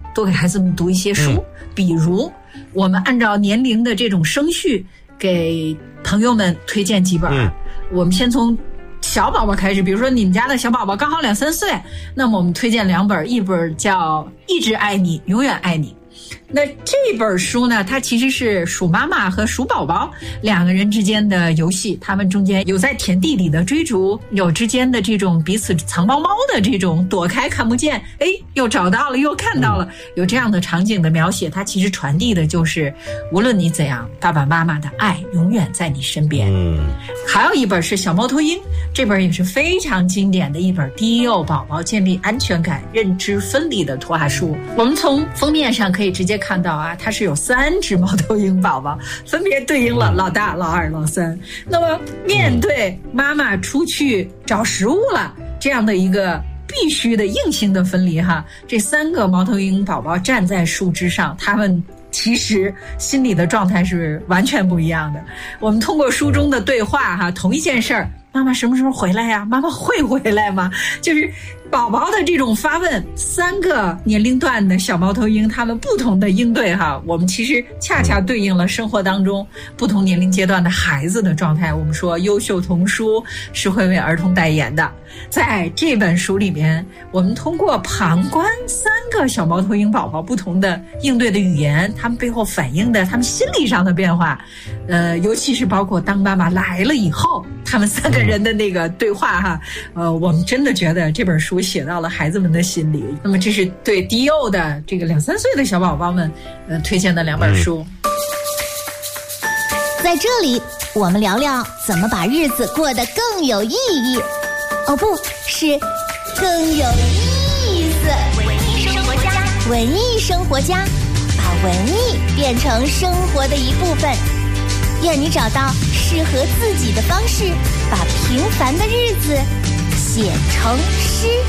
多给孩子们读一些书，比如我们按照年龄的这种升序给朋友们推荐几本。我们先从小宝宝开始，比如说你们家的小宝宝刚好2、3岁，那么我们推荐2本，一本叫《一直爱你，永远爱你》。那这本书呢，它其实是鼠妈妈和鼠宝宝2个人之间的游戏，他们中间有在田地里的追逐，有之间的这种彼此藏猫猫的这种躲开看不见，又找到了又看到了，有这样的场景的描写，它其实传递的就是无论你怎样，爸爸妈妈的爱永远在你身边。还有一本是小猫头鹰，这本也是非常经典的一本低幼宝宝建立安全感、认知分离的图画书。我们从封面上可以直接看到啊，它是有3只猫头鹰宝宝，分别对应了老大、老二、老三。那么面对妈妈出去找食物了这样的一个必须的硬性的分离哈，这3个猫头鹰宝宝站在树枝上，他们其实心里的状态是完全不一样的。我们通过书中的对话哈，同一件事儿，妈妈什么时候回来呀？妈妈会回来吗？就是宝宝的这种发问，3个年龄段的小猫头鹰他们不同的应对哈，我们其实恰恰对应了生活当中不同年龄阶段的孩子的状态。我们说优秀童书是会为儿童代言的，在这本书里面，我们通过旁观3个小猫头鹰宝宝不同的应对的语言，他们背后反映的他们心理上的变化，尤其是包括当妈妈来了以后，他们3个人的那个对话哈，我们真的觉得这本书写到了孩子们的心里。那么这是对低幼的这个2、3岁的小宝宝们推荐的2本书。 在这里我们聊聊怎么把日子过得更有意义，不是更有意思。文艺生活家，把文艺变成生活的一部分，愿你找到适合自己的方式，把平凡的日子写成诗。